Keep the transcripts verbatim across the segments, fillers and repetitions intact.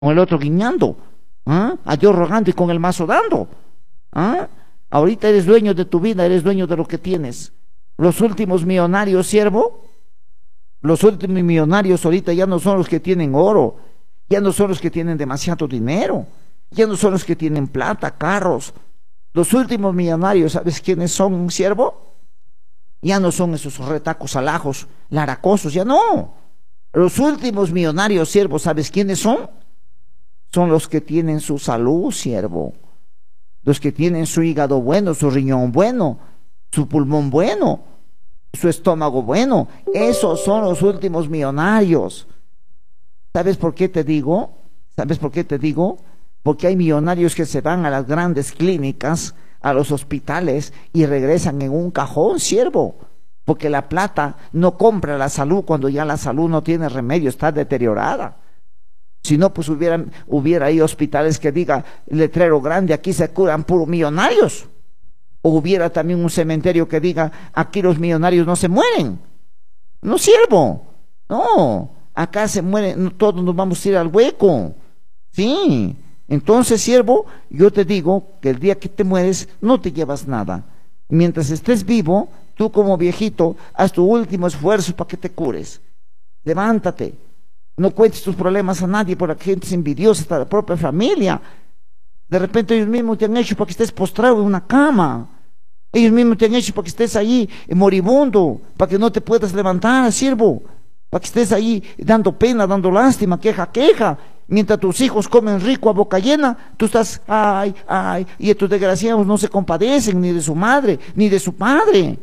con el otro guiñando, ¿ah? A Dios rogando y con el mazo dando, ¿ah? Ahorita eres dueño de tu vida, eres dueño de lo que tienes. Los últimos millonarios, siervo, los últimos millonarios ahorita ya no son los que tienen oro, ya no son los que tienen demasiado dinero, ya no son los que tienen plata, carros. Los últimos millonarios, ¿sabes quiénes son, siervo? Ya no son esos retacos alajos, laracosos, ya no. Los últimos millonarios, siervo, ¿sabes quiénes son? Son los que tienen su salud, siervo. Los que tienen su hígado bueno, su riñón bueno, su pulmón bueno, su estómago bueno. Esos son los últimos millonarios. ¿Sabes por qué te digo? ¿Sabes por qué te digo? Porque hay millonarios que se van a las grandes clínicas, a los hospitales y regresan en un cajón, siervo. Porque la plata no compra la salud cuando ya la salud no tiene remedio, está deteriorada. Si no, pues hubiera, hubiera ahí hospitales que diga letrero grande, aquí se curan puros millonarios. O hubiera también un cementerio que diga, aquí los millonarios no se mueren. No, siervo. No, acá se mueren, todos nos vamos a ir al hueco. Sí. Entonces, siervo, yo te digo que el día que te mueres no te llevas nada. Mientras estés vivo, tú como viejito, haz tu último esfuerzo para que te cures. Levántate. No cuentes tus problemas a nadie, porque la gente es envidiosa, hasta la propia familia. De repente ellos mismos te han hecho para que estés postrado en una cama. Ellos mismos te han hecho para que estés ahí moribundo, para que no te puedas levantar, siervo. Para que estés ahí dando pena, dando lástima, queja, queja. Mientras tus hijos comen rico a boca llena, tú estás, ay, ay, y estos desgraciados no se compadecen ni de su madre, ni de su padre.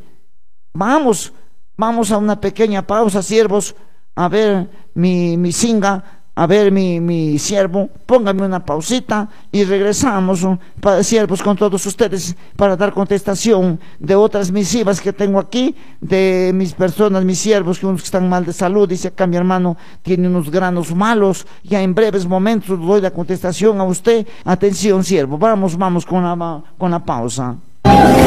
Vamos, vamos a una pequeña pausa, siervos. A ver, mi, mi singa, a ver, mi, mi siervo, póngame una pausita y regresamos, para, siervos, con todos ustedes para dar contestación de otras misivas que tengo aquí, de mis personas, mis siervos, que unos que están mal de salud. Dice acá mi hermano, tiene unos granos malos. Ya en breves momentos doy la contestación a usted. Atención, siervo, vamos, vamos con la, con la pausa.